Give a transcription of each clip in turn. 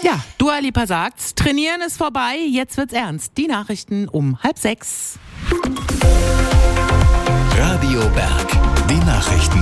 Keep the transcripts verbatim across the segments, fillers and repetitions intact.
Ja, Dua Lipa sagt's, trainieren ist vorbei, jetzt wird's ernst. Die Nachrichten um halb sechs. Radio Berg, die Nachrichten.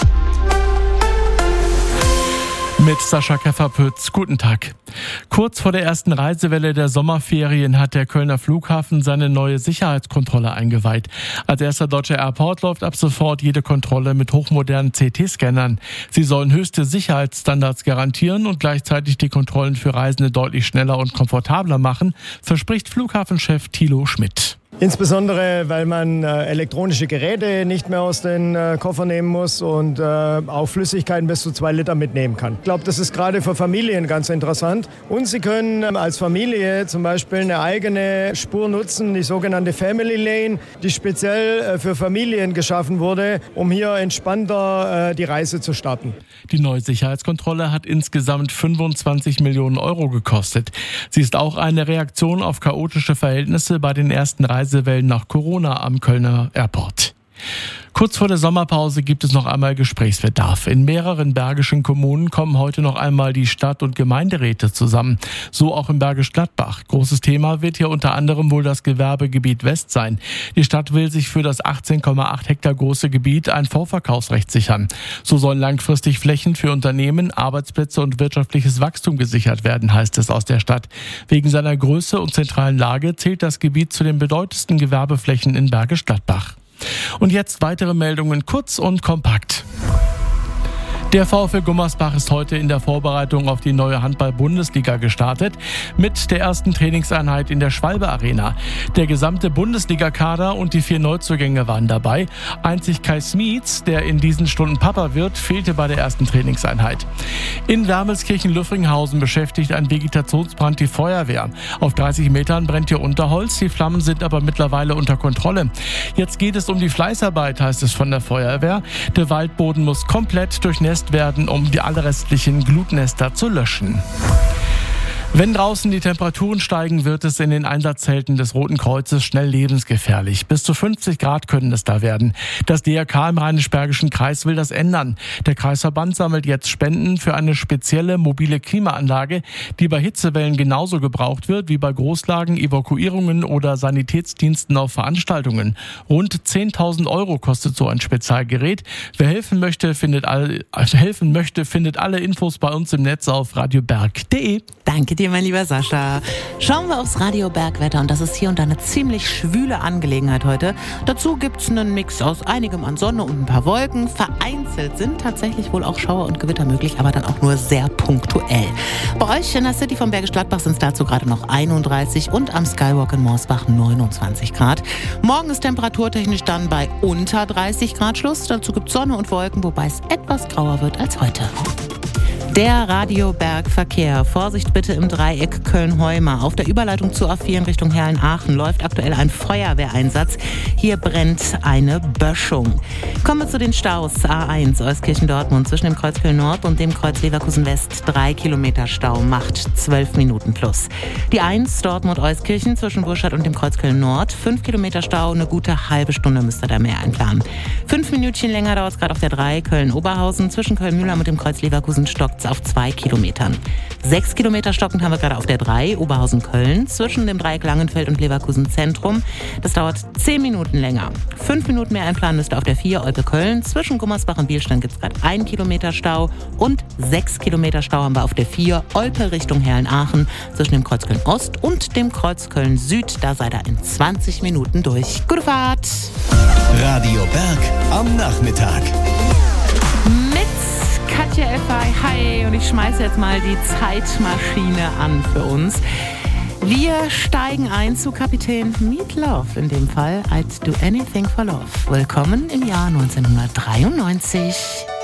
Mit Sascha Kefferpütz, guten Tag. Kurz vor der ersten Reisewelle der Sommerferien hat der Kölner Flughafen seine neue Sicherheitskontrolle eingeweiht. Als erster deutscher Airport läuft ab sofort jede Kontrolle mit hochmodernen C T-Scannern. Sie sollen höchste Sicherheitsstandards garantieren und gleichzeitig die Kontrollen für Reisende deutlich schneller und komfortabler machen, verspricht Flughafenchef Thilo Schmidt. Insbesondere, weil man äh, elektronische Geräte nicht mehr aus den äh, Koffer nehmen muss und äh, auch Flüssigkeiten bis zu zwei Liter mitnehmen kann. Ich glaube, das ist gerade für Familien ganz interessant. Und Sie können ähm, als Familie zum Beispiel eine eigene Spur nutzen, die sogenannte Family Lane, die speziell äh, für Familien geschaffen wurde, um hier entspannter äh, die Reise zu starten. Die neue Sicherheitskontrolle hat insgesamt fünfundzwanzig Millionen Euro gekostet. Sie ist auch eine Reaktion auf chaotische Verhältnisse bei den ersten Reisewellen nach Corona am Kölner Airport. Kurz vor der Sommerpause gibt es noch einmal Gesprächsbedarf. In mehreren bergischen Kommunen kommen heute noch einmal die Stadt- und Gemeinderäte zusammen. So auch in Bergisch Gladbach. Großes Thema wird hier unter anderem wohl das Gewerbegebiet West sein. Die Stadt will sich für das achtzehn Komma acht Hektar große Gebiet ein Vorverkaufsrecht sichern. So sollen langfristig Flächen für Unternehmen, Arbeitsplätze und wirtschaftliches Wachstum gesichert werden, heißt es aus der Stadt. Wegen seiner Größe und zentralen Lage zählt das Gebiet zu den bedeutendsten Gewerbeflächen in Bergisch Gladbach. Und jetzt weitere Meldungen kurz und kompakt. Der VfL Gummersbach ist heute in der Vorbereitung auf die neue Handball-Bundesliga gestartet mit der ersten Trainingseinheit in der Schwalbe Arena. Der gesamte Bundesliga-Kader und die vier Neuzugänge waren dabei. Einzig Kai Smietz, der in diesen Stunden Papa wird, fehlte bei der ersten Trainingseinheit. In Wermelskirchen-Lüffringhausen beschäftigt ein Vegetationsbrand die Feuerwehr. Auf dreißig Metern brennt hier Unterholz, die Flammen sind aber mittlerweile unter Kontrolle. Jetzt geht es um die Fleißarbeit, heißt es von der Feuerwehr. Der Waldboden muss komplett durchnässt werden, um die alle restlichen Glutnester zu löschen. Wenn draußen die Temperaturen steigen, wird es in den Einsatzzelten des Roten Kreuzes schnell lebensgefährlich. Bis zu fünfzig Grad können es da werden. Das D R K im Rheinisch-Bergischen Kreis will das ändern. Der Kreisverband sammelt jetzt Spenden für eine spezielle mobile Klimaanlage, die bei Hitzewellen genauso gebraucht wird wie bei Großlagen, Evakuierungen oder Sanitätsdiensten auf Veranstaltungen. Rund zehntausend Euro kostet so ein Spezialgerät. Wer helfen möchte, findet all, helfen möchte, findet alle Infos bei uns im Netz auf radioberg punkt de. Danke dir, mein lieber Sascha. Schauen wir aufs Radio-Bergwetter und das ist hier und da eine ziemlich schwüle Angelegenheit heute. Dazu gibt's einen Mix aus einigem an Sonne und ein paar Wolken. Vereinzelt sind tatsächlich wohl auch Schauer und Gewitter möglich, aber dann auch nur sehr punktuell. Bei euch in der City von Bergisch Gladbach sind es dazu gerade noch einunddreißig und am Skywalk in Morsbach neunundzwanzig Grad. Morgen ist temperaturtechnisch dann bei unter dreißig Grad Schluss. Dazu gibt's Sonne und Wolken, wobei es etwas grauer wird als heute. Der Radio-Berg-Verkehr. Vorsicht bitte im Dreieck Köln-Heuma. Auf der Überleitung zur A vier in Richtung Herrn-Aachen läuft aktuell ein Feuerwehreinsatz. Hier brennt eine Böschung. Kommen wir zu den Staus. A eins Euskirchen-Dortmund zwischen dem Kreuz Köln-Nord und dem Kreuz Leverkusen-West. Drei Kilometer Stau macht zwölf Minuten plus. Die eins Dortmund-Euskirchen zwischen Burscheid und dem Kreuz Köln-Nord. Fünf Kilometer Stau, eine gute halbe Stunde müsst ihr da mehr einplanen. Fünf Minütchen länger dauert es gerade auf der drei Köln-Oberhausen. Zwischen Köln-Mühlheim und dem Kreuz Leverkusen stockt auf zwei Kilometern. Sechs Kilometer stockend haben wir gerade auf der drei, Oberhausen-Köln, zwischen dem Dreieck Langenfeld und Leverkusen-Zentrum. Das dauert zehn Minuten länger. Fünf Minuten mehr einplanen müsst ihr auf der vier, Olpe-Köln. Zwischen Gummersbach und Bielstein gibt es gerade ein Kilometer Stau und sechs Kilometer Stau haben wir auf der vier, Olpe Richtung Herrn-Aachen, zwischen dem Kreuz Köln-Ost und dem Kreuz Köln-Süd. Da seid ihr in zwanzig Minuten durch. Gute Fahrt! Radio Berg am Nachmittag. Katja Effay, hi, und ich schmeiße jetzt mal die Zeitmaschine an für uns. Wir steigen ein zu Kapitän Meat Love, in dem Fall I'd Do Anything for Love. Willkommen im Jahr neunzehnhundertdreiundneunzig.